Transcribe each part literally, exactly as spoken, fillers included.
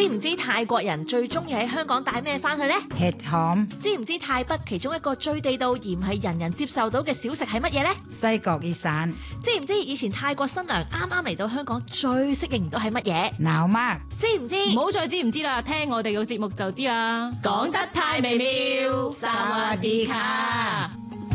知唔知泰國人最中意喺香港帶咩翻去呢？ hetham， 知唔知泰北其中一個最地道而唔係人人接受到嘅小食係乜嘢呢？ 西國意散， 知唔知以前泰國新娘啱啱嚟到香港最適應唔到係乜嘢？ 鬧媽， 知唔知？ 唔好再知唔知啦，聽我哋個節目就知啦。講得太微妙， 薩瓦迪卡。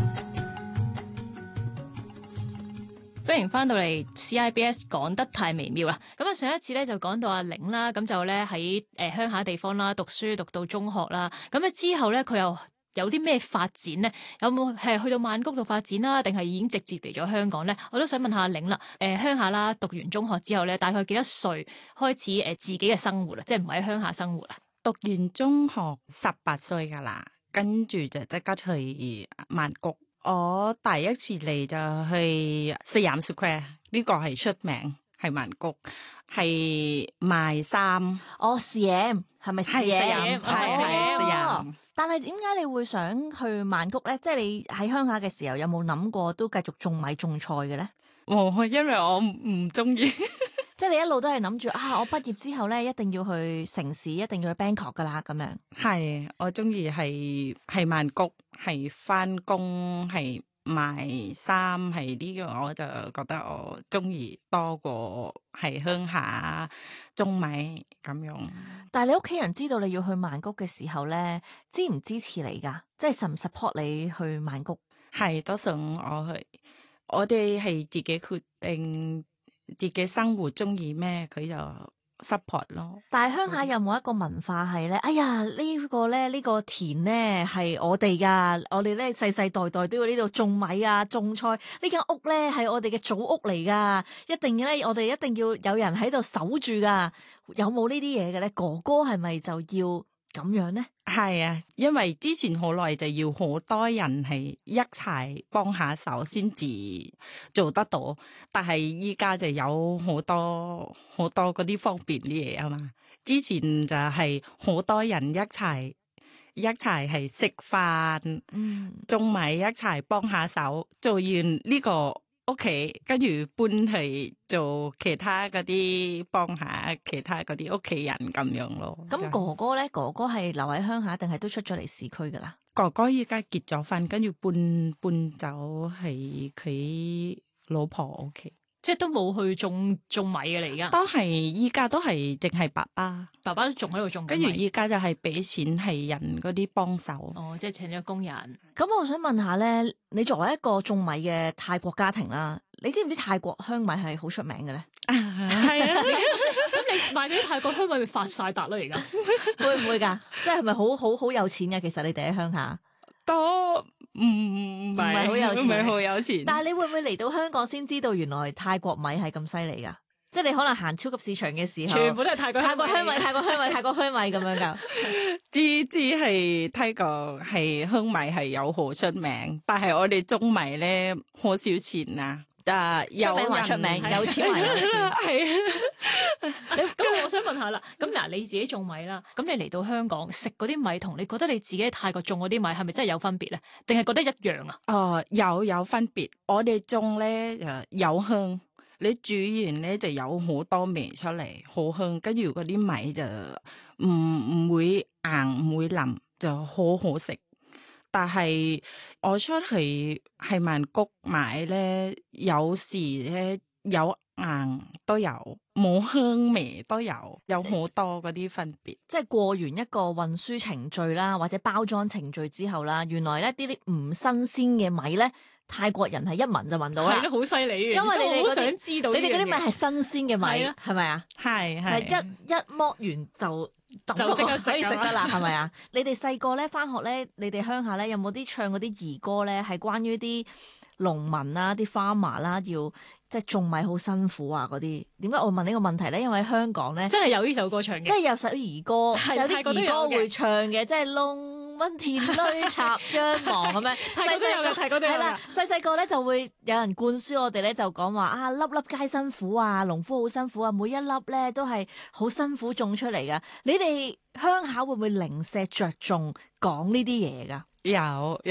歡迎翻到嚟 C I B S 講得太微妙啦。咁啊，上一次咧就講到阿玲啦，咁就咧喺誒鄉下地方啦讀書，讀到中學啦。咁咧之後咧佢又有啲咩發展咧？有冇係去到曼谷度發展啦，定係已經直接嚟咗香港咧？我都想問下阿玲啦。誒鄉下啦，讀完中學之後咧，大概幾多歲開始誒自己嘅生活啦？即係唔喺鄉下生活啊？ 讀完中學十八歲噶啦，跟住就即刻去曼谷。我第一次嚟就去 Siam Square， 呢個係出名，係曼谷，係賣衫。 哦 ，Siam 係咪 Siam？ 係係 Siam。 但係點解你會想去曼谷咧？即係你喺鄉下嘅時候有冇諗過都繼續種米種菜嘅咧？ 哦，因為我唔中意。 即係你一路都係諗住啊！我畢業之後咧，一定要去城市，一定要去 Bangkok 噶啦，咁樣。 係，我中意係係曼谷，係翻工，係賣衫，係呢個我就覺得我中意多過係鄉下種米咁樣。 但係你屋企人知道你要去曼谷嘅時候咧，支唔支持你噶？即係 support 唔 support 你去曼谷？ 係都想我去，我哋係自己決定。自己生活中意咩，佢就 support 咯。 但係鄉下有冇一個文化係咧？哎呀，呢個咧，呢個田咧係我哋噶，我哋咧世世代代都要呢度種米啊、種菜。呢間屋咧係我哋嘅祖屋嚟噶，一定咧我哋一定要有人喺度守住噶。有冇呢啲嘢嘅咧？哥哥係咪就要咁樣咧？ 係啊，因為之前好耐就要好多人係一齊幫下手先至做得到，但係依家就有好多好多嗰啲方便啲嘢啊嘛。之前就係好多人一齊一齊係食飯，嗯，種米一齊幫下手，做完呢個屋企，跟住搬去做其他嗰啲幫下其他嗰啲屋企人咁樣咯。 咁哥哥咧，哥哥係留喺鄉下定係都出咗嚟市區噶啦？ 哥哥依家結咗婚，跟住搬搬走係佢老婆屋企， 即係都冇去種種米嘅嚟，而家都係依家都係淨係爸爸， 爸爸都仲喺度種緊米。 跟住依家就係俾錢係人嗰啲幫手。 哦，即係請咗工人。 咁我想問下咧，你作為一個種米嘅泰國家庭啦，你知唔知泰國香米係好出名嘅咧？ 係啊， 咁你買嗰啲泰國香米咪發晒達啦而家？ 會唔會噶？即係係咪好好好有錢嘅？其實你哋喺鄉下都唔唔係好有錢， 唔係好有錢。 但係你會唔會嚟到香港先知道原來泰國米係咁犀利噶？即係你可能行超級市場嘅時候， 全部都係泰國泰國香米、泰國香米、泰國香米咁樣噶。 知知係泰國係香米係有好出名，但係我哋種米咧好少錢啊。啊，有出名還出名，有錢還有錢。 係咁我想問下啦，咁嗱你自己種米啦，咁你嚟到香港食嗰啲米，同你覺得你自己喺泰國種嗰啲米係咪真係有分別咧？定係覺得一樣啊？ 哦，有有分別。我哋種咧誒有香，你煮完咧就有好多味出嚟，好香。跟住嗰啲米就唔唔會硬，唔會腍，就好好食。但係我出去喺曼谷買咧，有時咧有硬都有，冇香味都有，有好多嗰啲分別。 即係過完一個運輸程序啦，或者包裝程序之後啦，原來咧啲啲唔新鮮嘅米咧，泰國人係一聞就聞到啦。 係咯，好犀利。 因為你哋好想知道， 你哋嗰啲米係新鮮嘅米，係咪啊？ 係係係一一剝完就就即刻可以食得啦，係咪啊？你哋細個咧翻學咧，你哋鄉下咧有冇啲唱嗰啲兒歌咧？係關於啲農民啦、啲 farmer 啦，要即係種米好辛苦啊嗰啲。點解我會問呢個問題咧？因為喺香港咧， 真係有呢首歌唱嘅， 即係有首兒歌，有啲兒歌會唱嘅，即係窿。蚊田裏插秧忙咁樣， 細細個係嗰啲係啦， 細細個咧就會有人灌輸我哋咧，就講話啊粒粒皆辛苦啊，農夫好辛苦啊，每一粒咧都係好辛苦種出嚟噶。你哋鄉下會唔會零舍着重講呢啲嘢噶？ 有。